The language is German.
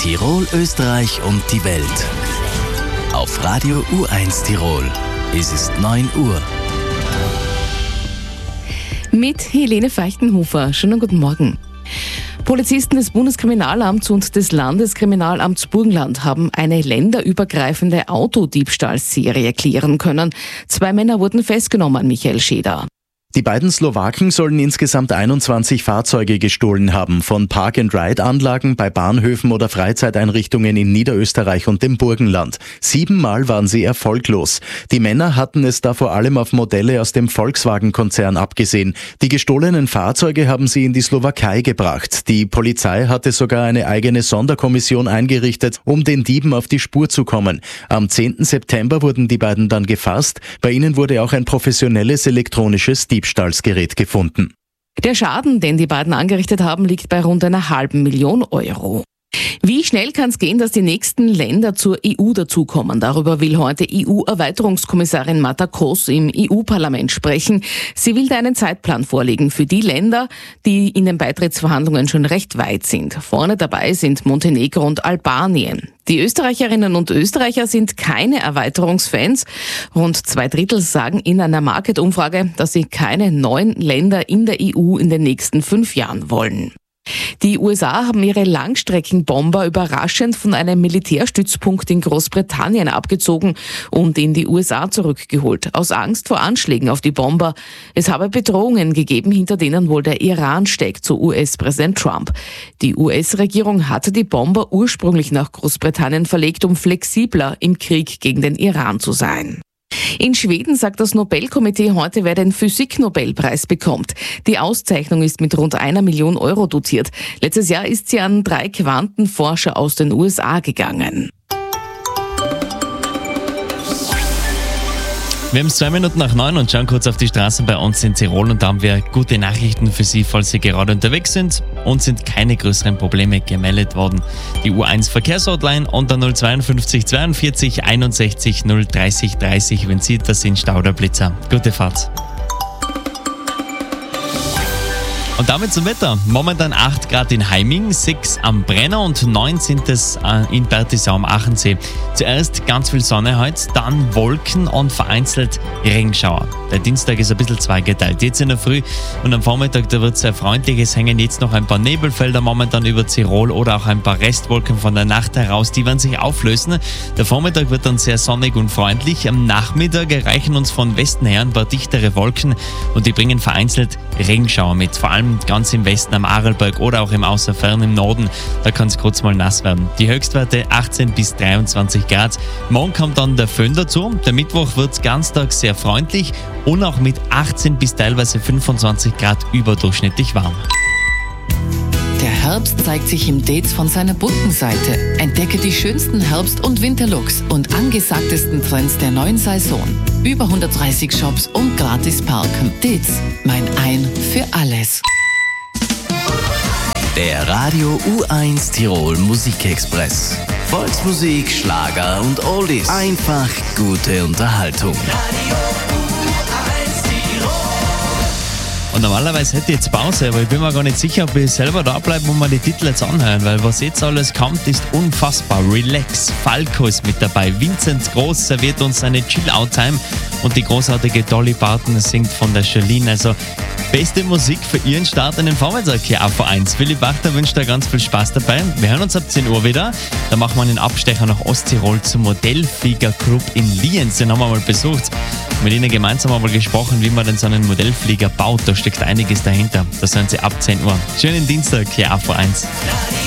Tirol, Österreich und die Welt. Auf Radio U1 Tirol. Es ist 9 Uhr. Mit Helene Feichtenhofer. Schönen guten Morgen. Polizisten des Bundeskriminalamts und des Landeskriminalamts Burgenland haben eine länderübergreifende Autodiebstahlserie klären können. 2 Männer wurden festgenommen, Michael Scheder. Die beiden Slowaken sollen insgesamt 21 Fahrzeuge gestohlen haben, von Park-and-Ride-Anlagen bei Bahnhöfen oder Freizeiteinrichtungen in Niederösterreich und dem Burgenland. 7-mal waren sie erfolglos. Die Männer hatten es da vor allem auf Modelle aus dem Volkswagen-Konzern abgesehen. Die gestohlenen Fahrzeuge haben sie in die Slowakei gebracht. Die Polizei hatte sogar eine eigene Sonderkommission eingerichtet, um den Dieben auf die Spur zu kommen. Am 10. September wurden die beiden dann gefasst. Bei ihnen wurde auch ein professionelles elektronisches Diebstahlsgerät gefunden. Der Schaden, den die beiden angerichtet haben, liegt bei rund 500.000 Euro. Wie schnell kann es gehen, dass die nächsten Länder zur EU dazukommen? Darüber will heute EU-Erweiterungskommissarin Marta Koss im EU-Parlament sprechen. Sie will da einen Zeitplan vorlegen für die Länder, die in den Beitrittsverhandlungen schon recht weit sind. Vorne dabei sind Montenegro und Albanien. Die Österreicherinnen und Österreicher sind keine Erweiterungsfans. Rund 2/3 sagen in einer Market-Umfrage, dass sie keine neuen Länder in der EU in den nächsten 5 Jahren wollen. Die USA haben ihre Langstreckenbomber überraschend von einem Militärstützpunkt in Großbritannien abgezogen und in die USA zurückgeholt, aus Angst vor Anschlägen auf die Bomber. Es habe Bedrohungen gegeben, hinter denen wohl der Iran steckt, so US-Präsident Trump. Die US-Regierung hatte die Bomber ursprünglich nach Großbritannien verlegt, um flexibler im Krieg gegen den Iran zu sein. In Schweden sagt das Nobelkomitee heute, wer den Physik-Nobelpreis bekommt. Die Auszeichnung ist mit rund 1 Million Euro dotiert. Letztes Jahr ist sie an 3 Quantenforscher aus den USA gegangen. Wir haben es 2 Minuten nach 9 und schauen kurz auf die Straßen bei uns in Tirol und da haben wir gute Nachrichten für Sie, falls Sie gerade unterwegs sind. Uns sind keine größeren Probleme gemeldet worden. Die U1 Verkehrshotline unter 052 42 61 030 30, wenn Sie das sind, Stau oder Blitzer. Gute Fahrt. Und damit zum Wetter. Momentan 8 Grad in Heiming, 6 am Brenner und 9 sind es in Bertisau am Achensee. Zuerst ganz viel Sonne heute, dann Wolken und vereinzelt Regenschauer. Der Dienstag ist ein bisschen zweigeteilt. Jetzt in der Früh und am Vormittag, da wird es sehr freundlich. Es hängen jetzt noch ein paar Nebelfelder momentan über Tirol oder auch ein paar Restwolken von der Nacht heraus. Die werden sich auflösen. Der Vormittag wird dann sehr sonnig und freundlich. Am Nachmittag erreichen uns von Westen her ein paar dichtere Wolken und die bringen vereinzelt Regenschauer mit. Vor allem ganz im Westen am Arlberg oder auch im außerfernen Norden, da kann es kurz mal nass werden. Die Höchstwerte 18 bis 23 Grad. Morgen kommt dann der Föhn dazu. Der Mittwoch wird ganztags sehr freundlich und auch mit 18 bis teilweise 25 Grad überdurchschnittlich warm. Der Herbst zeigt sich im Dates von seiner bunten Seite. Entdecke die schönsten Herbst- und Winterlooks und angesagtesten Trends der neuen Saison. Über 130 Shops und gratis parken. Dates, mein Ein für alles. Der Radio U1 Tirol Musikexpress. Volksmusik, Schlager und Oldies. Einfach gute Unterhaltung. Und normalerweise hätte ich jetzt Pause, aber ich bin mir gar nicht sicher, ob ich selber da bleibe und mir die Titel jetzt anhören, weil was jetzt alles kommt, ist unfassbar. Relax, Falco ist mit dabei, Vincent Groß serviert uns seine Chill-Out-Time und die großartige Dolly Parton singt von der Charlene. Also beste Musik für Ihren Start in den Vormittag hier auf V1. Philipp Wachter wünscht da ganz viel Spaß dabei. Wir hören uns ab 10 Uhr wieder. Da machen wir einen Abstecher nach Osttirol zum Modellfliegerclub in Lienz. Den haben wir mal besucht. Mit ihnen gemeinsam haben wir gesprochen, wie man denn so einen Modellflieger baut. Da steckt einiges dahinter. Da sind Sie ab 10 Uhr. Schönen Dienstag hier auf V1.